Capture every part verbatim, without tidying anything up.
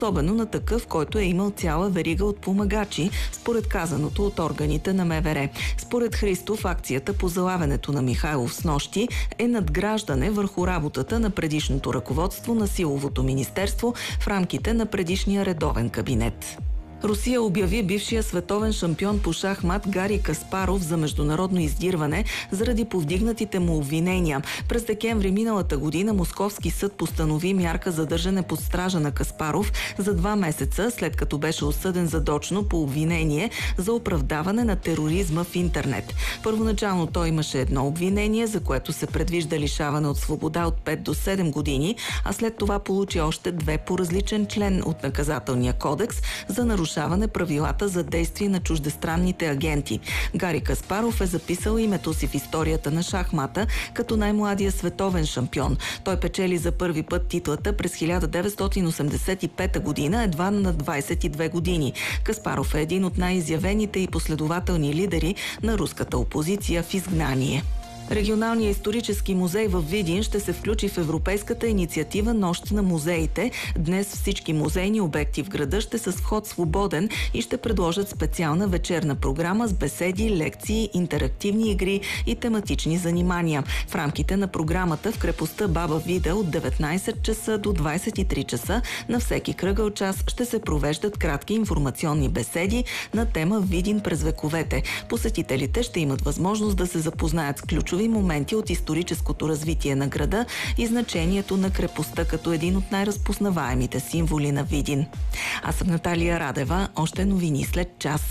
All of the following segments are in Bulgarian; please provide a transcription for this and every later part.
особено на такъв, който е имал цяла верига от помагачи, според казаното от органите на МВР. Според Христов, акцията по залавянето на Михайлов снощи е надграждане върху работата на предишното ръководство на Силовото министерство в рамките на предишния редовен кабинет. Русия обяви бившия световен шампион по шахмат Гари Каспаров за международно издирване заради повдигнатите му обвинения. През декември миналата година Московски съд постанови мярка задържане под стража на Каспаров за два месеца, след като беше осъден задочно по обвинение за оправдаване на тероризма в интернет. Първоначално той имаше едно обвинение, за което се предвижда лишаване от свобода от пет до седем години, а след това получи още две по различен член от наказателния кодекс за нарушение правилата за действие на чуждестранните агенти. Гари Каспаров е записал името си в историята на шахмата като най-младия световен шампион. Той печели за първи път титлата през хиляда деветстотин осемдесет и пета година, едва на двадесет и две години. Каспаров е един от най-изявените и последователни лидери на руската опозиция в изгнание. Регионалният исторически музей в Видин ще се включи в европейската инициатива Нощ на музеите. Днес всички музейни обекти в града ще са с вход свободен и ще предложат специална вечерна програма с беседи, лекции, интерактивни игри и тематични занимания. В рамките на програмата в крепостта Баба Вида от деветнадесет часа до двадесет и три часа на всеки кръгъл час ще се провеждат кратки информационни беседи на тема Видин през вековете. Посетителите ще имат възможност да се запознаят с ключови моменти от историческото развитие на града и значението на крепостта като един от най-разпознаваемите символи на Видин. Аз съм Наталия Радева. Още новини след час.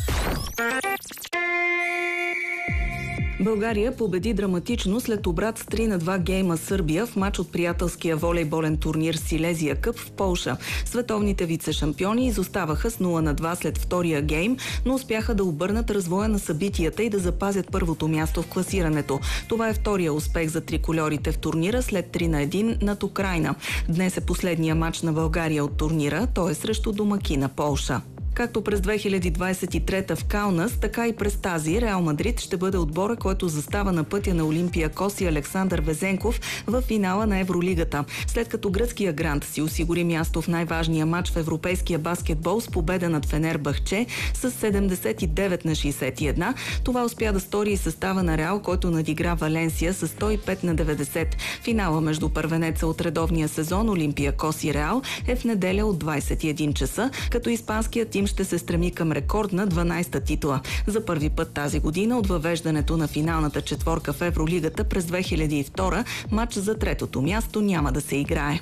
България победи драматично след обрат с три на два гейма Сърбия в мач от приятелския волейболен турнир Силезия Къп в Полша. Световните вице-шампиони изоставаха с нула на два след втория гейм, но успяха да обърнат развоя на събитията и да запазят първото място в класирането. Това е втория успех за трикольорите в турнира след три на един над Украйна. Днес е последния мач на България от турнира, той е срещу домакина Полша. Както през две хиляди двадесет и трета в Каунас, така и през тази Реал Мадрид ще бъде отбора, който застава на пътя на Олимпиакос и Александър Везенков в финала на Евролигата. След като гръцкия грант си осигури място в най-важния матч в европейския баскетбол с победа над Фенербахче с седемдесет и девет на шейсет и една, това успя да стори и състава на Реал, който надигра Валенсия с сто и пет на деветдесет. Финала между първенеца от редовния сезон Олимпиакос и Реал е в неделя от двадесет и един часа, като испанският тим ще се стреми към рекордна дванадесета титла. За първи път тази година от въвеждането на финалната четворка в Евролигата през две хиляди и втора матч за третото място няма да се играе.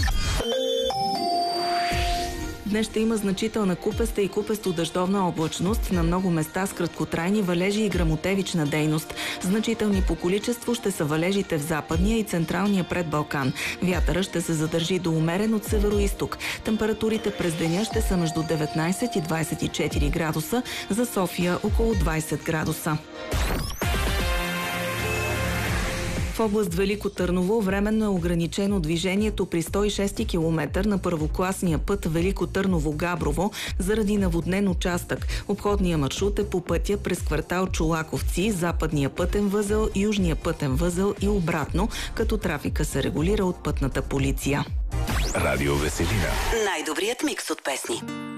Днес ще има значителна купеста и купесто-дъждовна облачност, на много места с краткотрайни валежи и гръмотевична дейност. Значителни по количество ще са валежите в западния и централния предбалкан. Вятъра ще се задържи до умерен от североизток. Температурите през деня ще са между деветнадесет и двадесет и четири градуса, за София около двадесет градуса. В област Велико Търново временно е ограничено движението при сто и шести километър на първокласния път Велико Търново-Габрово заради наводнен участък. Обходният маршрут е по пътя през квартал Чолаковци, западния пътен възел, южния пътен възел и обратно, като трафика се регулира от пътната полиция. Радио Веселина. Най-добрият микс от песни.